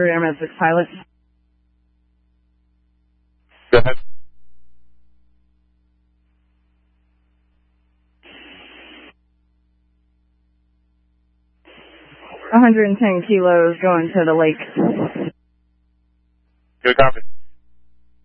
Airman 6 pilot. Go ahead. $110 kilos going to the lake. Good copy.